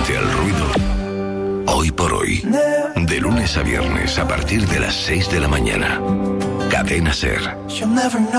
Frente al ruido. Hoy por hoy. De lunes a viernes a partir de las 6 de la mañana. Cadena SER.